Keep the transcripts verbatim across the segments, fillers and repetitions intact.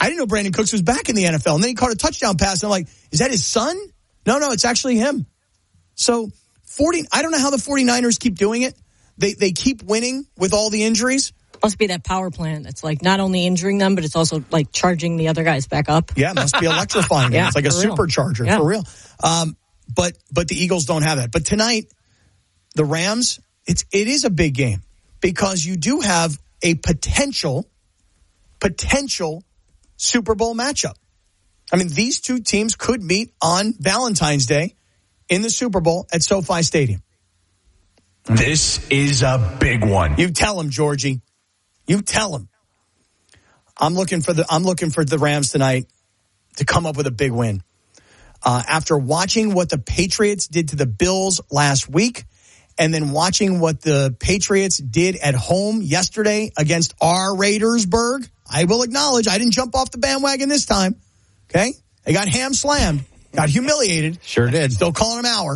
I didn't know Brandon Cooks was back in the N F L. And then he caught a touchdown pass. And I'm like, is that his son? No, no, it's actually him. So forty. I don't know how the 49ers keep doing it. They they keep winning with all the injuries. Must be that power plant. It's like not only injuring them, but it's also like charging the other guys back up. Yeah, it must be electrifying. Yeah, it's like a real. supercharger yeah. for real. Um, but but the Eagles don't have that. But tonight, the Rams, it's it is a big game because you do have a potential potential Super Bowl matchup. I mean, these two teams could meet on Valentine's Day in the Super Bowl at SoFi Stadium. This is a big one. You tell them, Georgie. You tell them. I'm looking for the I'm looking for the Rams tonight to come up with a big win. Uh, after watching what the Patriots did to the Bills last week, and then watching what the Patriots did at home yesterday against our Raidersburg, I will acknowledge I didn't jump off the bandwagon this time. Okay, they got ham slammed, got humiliated. Sure did. Still calling them our.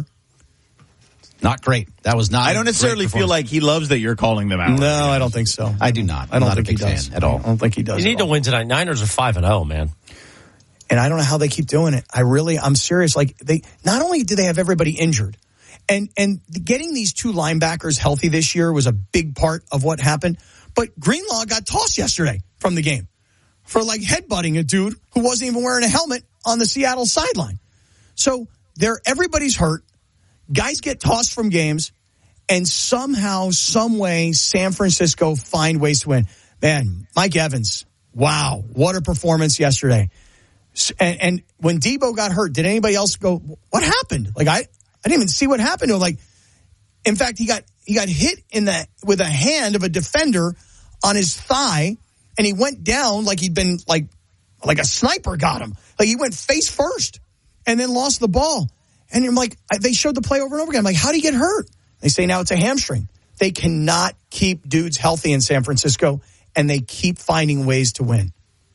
Not great. That was not. I don't necessarily feel like he loves that you're calling them out. No, I don't think so. I do not. I don't I'm not think a big he does fan at all. I don't think he does. You need to win tonight. Niners are five and zero, man. And I don't know how they keep doing it. I really, I'm serious. Like they, not only do they have everybody injured, and and getting these two linebackers healthy this year was a big part of what happened. But Greenlaw got tossed yesterday from the game for like headbutting a dude who wasn't even wearing a helmet on the Seattle sideline. So they're everybody's hurt. Guys get tossed from games. And somehow, some way, San Francisco find ways to win. Man, Mike Evans, wow, what a performance yesterday. And, and when Debo got hurt, did anybody else go, what happened? Like, I, I didn't even see what happened to him. Like, in fact, he got he got hit in the with a hand of a defender on his thigh, and he went down like he'd been, like, like a sniper got him. Like, he went face first and then lost the ball. And I'm like, they showed the play over and over again. I'm like, how did he get hurt? They say now it's a hamstring. They cannot keep dudes healthy in San Francisco, and they keep finding ways to win.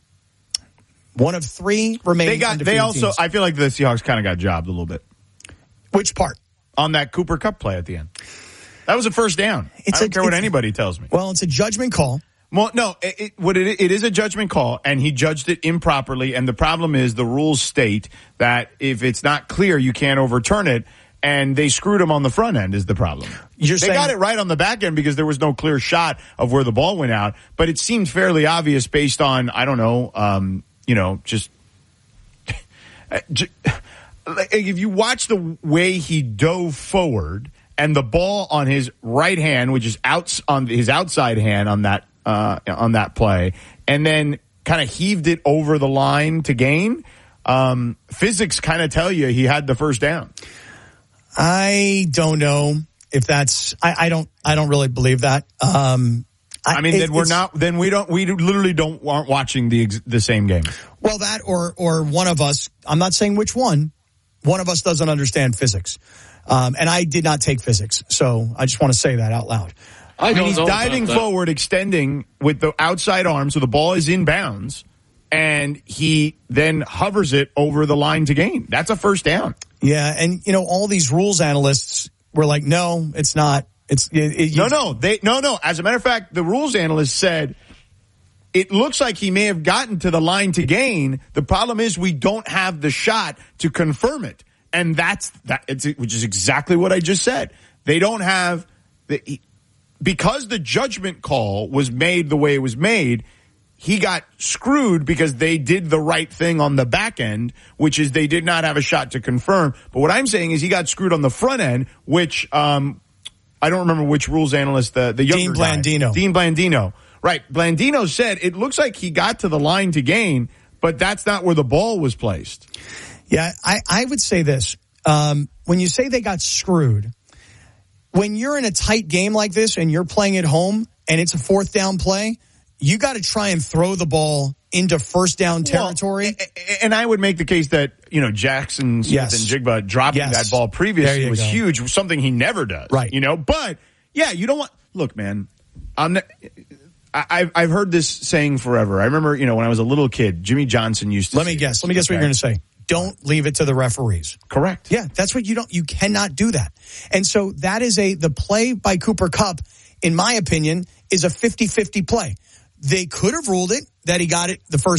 One of three remaining. They got. They also. Teams. I feel like the Seahawks kind of got jobbed a little bit. Which part? On that Cooper Kupp play at the end. That was a first down. It's I don't a, care what anybody tells me. Well, it's a judgment call. Well, no, it, it, what it, it is a judgment call, and he judged it improperly. And the problem is the rules state that if it's not clear, you can't overturn it. And they screwed him on the front end is the problem. You're they saying, got it right on the back end because there was no clear shot of where the ball went out. But it seemed fairly obvious based on, I don't know, um, you know, just, just if you watch the way he dove forward and the ball on his right hand, which is out on his outside hand on that uh, on that play, and then kind of heaved it over the line to gain. Um, physics kind of tell you he had the first down. I don't know if that's. I, I don't. I don't really believe that. Um, I, I mean, it, then we're not. Then we don't. We literally don't aren't watching the the same game. Well, that or or one of us. I'm not saying which one. One of us doesn't understand physics, um, and I did not take physics, so I just want to say that out loud. I, I mean, he's diving forward, extending with the outside arm, so the ball is in bounds, and he then hovers it over the line to gain. That's a first down. Yeah, and you know all these rules analysts were like, "No, it's not. It's it, it, no, no, they no, no." As a matter of fact, the rules analyst said it looks like he may have gotten to the line to gain. The problem is we don't have the shot to confirm it, and that's that. It's, which is exactly what I just said. They don't have the because the judgment call was made the way it was made. He got screwed because they did the right thing on the back end, which is they did not have a shot to confirm. But what I'm saying is he got screwed on the front end, which um, I don't remember which rules analyst, the, the younger Dean Blandino. Guy, Dean Blandino. Right. Blandino said it looks like he got to the line to gain, but that's not where the ball was placed. Yeah, I, I would say this. Um, when you say they got screwed, when you're in a tight game like this and you're playing at home and it's a fourth down play, you got to try and throw the ball into first down territory. Well, and I would make the case that, you know, Jackson Smith yes. and Jigba dropping yes. that ball previously was go. huge, something he never does. Right. You know, but yeah, you don't want, look, man, I'm not, I, I've heard this saying forever. I remember, you know, when I was a little kid, Jimmy Johnson used to Let me guess. Let me guess what you're going to say. Don't leave it to the referees. Correct. Yeah, that's what you don't, you cannot do that. And so that is a, the play by Cooper Kupp, in my opinion, is a fifty-fifty play. They could have ruled it that he got it the first